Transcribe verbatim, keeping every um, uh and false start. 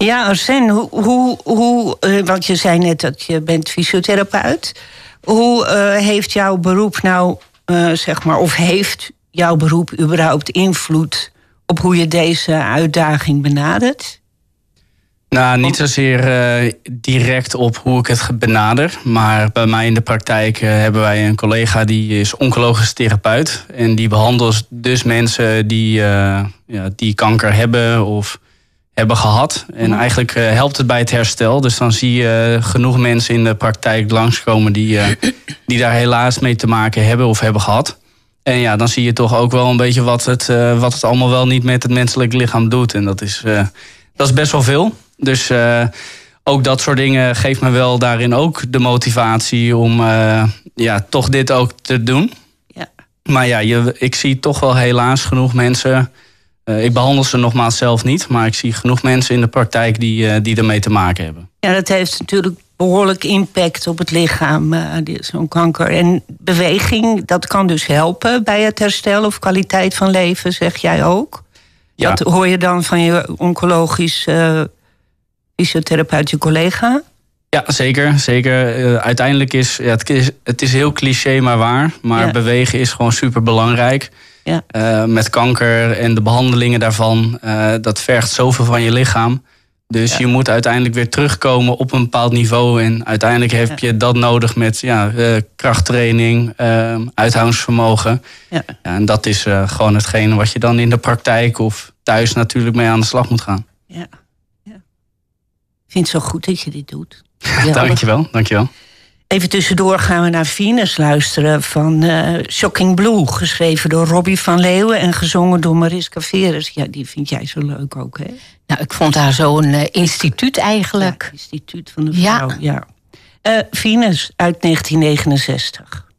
Ja, Arsen, hoe, hoe, hoe uh, want je zei net dat je bent fysiotherapeut. Hoe uh, heeft jouw beroep nou, uh, zeg maar, of heeft jouw beroep überhaupt invloed op hoe je deze uitdaging benadert? Nou, niet zozeer uh, direct op hoe ik het benader. Maar bij mij in de praktijk uh, hebben wij een collega die is oncologisch therapeut. En die behandelt dus mensen die, uh, ja, die kanker hebben of hebben gehad. En mm. eigenlijk uh, helpt het bij het herstel. Dus dan zie je uh, genoeg mensen in de praktijk langskomen die, uh, die daar helaas mee te maken hebben of hebben gehad. En ja, dan zie je toch ook wel een beetje wat het, uh, wat het allemaal wel niet met het menselijk lichaam doet. En dat is, uh, dat is best wel veel. Dus uh, ook dat soort dingen geeft me wel daarin ook de motivatie om uh, ja, toch dit ook te doen. Ja. Maar ja, je, ik zie toch wel helaas genoeg mensen. Uh, ik behandel ze nogmaals zelf niet, maar ik zie genoeg mensen in de praktijk die, uh, die ermee te maken hebben. Ja, dat heeft natuurlijk behoorlijk impact op het lichaam, uh, zo'n kanker. En beweging, dat kan dus helpen bij het herstel of kwaliteit van leven, zeg jij ook. Ja. Dat hoor je dan van je oncologisch uh, fysiotherapeut, je collega? Ja, zeker. zeker. Uh, uiteindelijk is, ja, het is het is heel cliché, maar waar. Maar ja. bewegen is gewoon super belangrijk. Ja. Uh, met kanker en de behandelingen daarvan, uh, dat vergt zoveel van je lichaam. Dus ja. je moet uiteindelijk weer terugkomen op een bepaald niveau. En uiteindelijk heb je dat nodig met ja, uh, krachttraining, uh, uithoudingsvermogen. Ja. Ja, en dat is uh, gewoon hetgene wat je dan in de praktijk of thuis natuurlijk mee aan de slag moet gaan. Ja. Ja. Ik vind het zo goed dat je dit doet. dankjewel, dankjewel. Even tussendoor gaan we naar Venus luisteren van uh, Shocking Blue. Geschreven door Robbie van Leeuwen en gezongen door Mariska Veres. Ja, die vind jij zo leuk ook, hè? Nou, ik vond haar zo'n uh, instituut eigenlijk. Ja, instituut van de vrouw, ja. ja. Uh, Venus uit negentien negenenzestig.